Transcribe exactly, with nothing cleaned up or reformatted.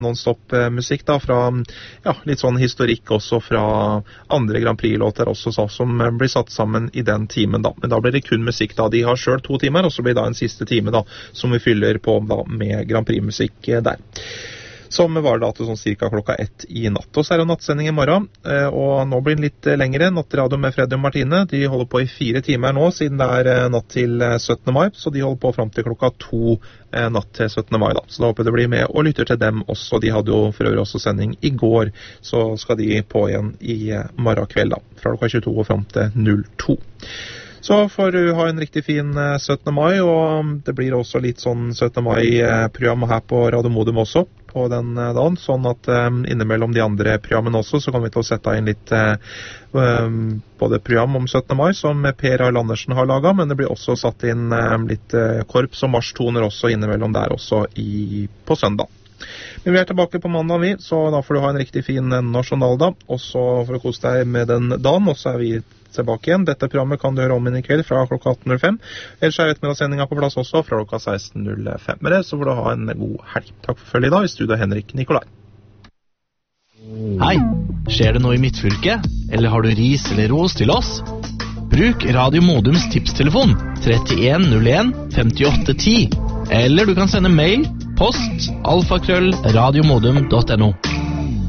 non-stop musikk da, fra ja, litt sånn historikk også fra andre Grand Prix-låter også, så, som blir satt sammen i den timen da. Men da blir det kun musikk da. De har selv to timer, og så blir det da en siste time da, som vi fyller på da, med Grand Prix-musikk der. Som var da til sånn cirka klokka ett i natt. Og så er det nattsending i morgen, og nå blir den litt lengre. Nattradio med Freddy og Martine. De holder på i fire timer nå, siden det er natt til syttende mai, så de holder på frem til klokka to natt til syttende mai da. Så da håper jeg det blir med og lytter til dem også. De hadde jo for øvrig også sending i går, så skal de på igjen i morgen kveld da, fra klokka tjueto og frem til null to. Så får du ha en riktig fin syttende mai, og det blir også litt sånn syttende mai-program her på Radio Modum også på den dagen, sånn at um, innimellom de andre programmene også, så kommer vi til å sette inn litt uh, um, både program om syttende mai, som Per Arl Andersen har laget, men det blir også satt inn um, litt uh, korps og marstoner også innimellom der også i, på søndag. Men vi er tilbake på mandag vi, så da får du ha en riktig fin nasjonaldag, og så får du kose deg med den dagen, og så er vi tilbake igjen. Dette programmet kan du høre om inn i kveld fra klokka atten null fem. Ellers er ettermiddagssendingen på plass også fra klokka seksten null fem. Med det så får du ha en god helg. Takk for følget i dag. I studio Henrik Nikolai. Hei, skjer det noe i midtfylket? Eller har du ris eller ros til oss? Bruk Radio Modums tipstelefon trettien null en femtiåtte ti. Eller du kan sende mail, post, alfakrøll, radiomodum punktum no.